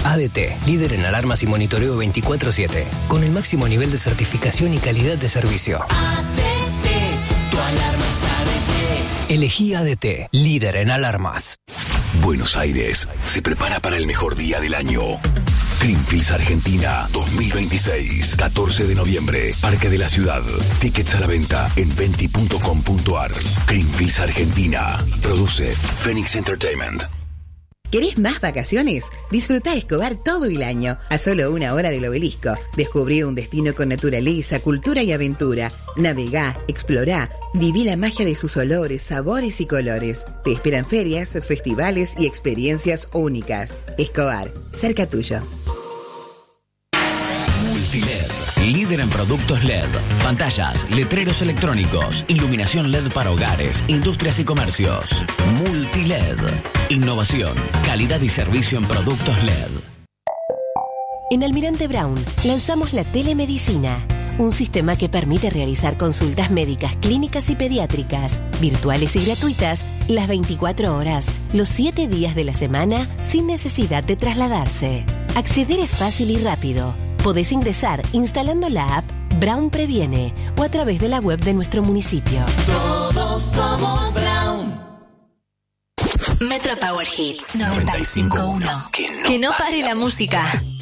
ADT, líder en alarmas y monitoreo 24/7, con el máximo nivel de certificación y calidad de servicio. ADT, tu alarma es ADT. Elegí ADT, líder en alarmas. Buenos Aires se prepara para el mejor día del año. Greenfields Argentina 2026, 14 de noviembre, Parque de la Ciudad. Tickets a la venta en venti.com.ar. Greenfields Argentina. Produce Phoenix Entertainment. ¿Querés más vacaciones? Disfrutá Escobar todo el año, a solo 1 hora del Obelisco. Descubrí un destino con naturaleza, cultura y aventura. Navegá, explorá, viví la magia de sus olores, sabores y colores. Te esperan ferias, festivales y experiencias únicas. Escobar, cerca tuyo. Multiled, líder en productos LED, pantallas, letreros electrónicos, iluminación LED para hogares, industrias y comercios. Multiled, innovación, calidad y servicio en productos LED. En Almirante Brown lanzamos la telemedicina, un sistema que permite realizar consultas médicas, clínicas y pediátricas, virtuales y gratuitas, las 24 horas, los 7 días de la semana, sin necesidad de trasladarse. Acceder es fácil y rápido. Podés ingresar instalando la app Brown Previene o a través de la web de nuestro municipio. Todos somos Brown. Metro Power Hits 95.1. Que no pare la música.